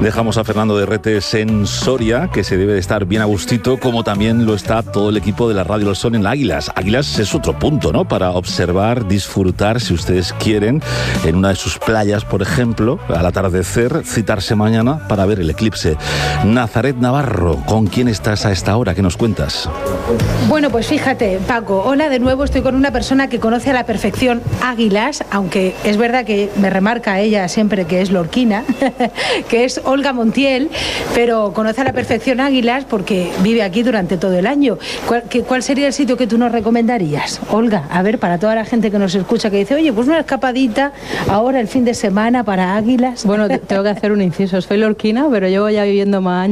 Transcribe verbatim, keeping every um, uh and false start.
Dejamos a Fernando de Retes en Soria, que se debe de estar bien a gustito, como también lo está todo el equipo de la Radio del Sol en Águilas. Águilas es otro punto, ¿no?, para observar, disfrutar, si ustedes quieren, en una de sus playas, por ejemplo, al atardecer, citarse mañana para ver el eclipse. Nazaret Navarro, ¿con quién estás a esta hora? ¿Qué nos cuentas? Bueno, pues fíjate, Paco, hola de nuevo, estoy con una persona que conoce a la perfección Águilas, aunque es verdad que me remarca ella siempre que es lorquina, que es Olga Montiel, pero conoce a la perfección Águilas porque vive aquí durante todo el año. ¿Cuál, qué, ¿Cuál sería el sitio que tú nos recomendarías, Olga? A ver, para toda la gente que nos escucha, que dice, oye, pues una escapadita ahora el fin de semana para Águilas. Bueno, tengo que hacer un inciso, soy lorquina, pero llevo ya viviendo más años